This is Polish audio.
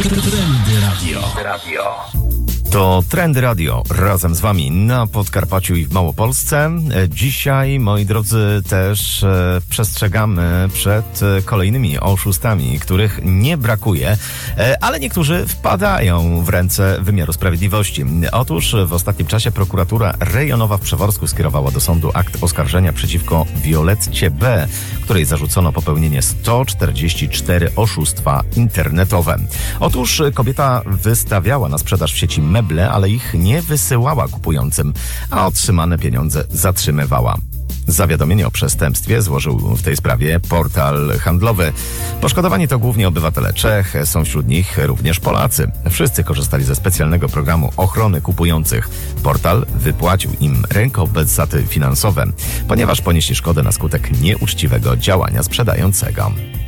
Trendy Radio. To Trendy Radio razem z Wami na Podkarpaciu i w Małopolsce. Dzisiaj, moi drodzy, też przestrzegamy przed kolejnymi oszustami, których nie brakuje, ale niektórzy wpadają w ręce wymiaru sprawiedliwości. Otóż w ostatnim czasie prokuratura rejonowa w Przeworsku skierowała do sądu akt oskarżenia przeciwko Violetcie B., której zarzucono popełnienie 144 oszustwa internetowe. Otóż kobieta wystawiała na sprzedaż w sieci meble, ale ich nie wysyłała kupującym, a otrzymane pieniądze zatrzymywała. Zawiadomienie o przestępstwie złożył w tej sprawie portal handlowy. Poszkodowani to głównie obywatele Czech, są wśród nich również Polacy. Wszyscy korzystali ze specjalnego programu ochrony kupujących. Portal wypłacił im rekompensaty finansowe, ponieważ ponieśli szkodę na skutek nieuczciwego działania sprzedającego.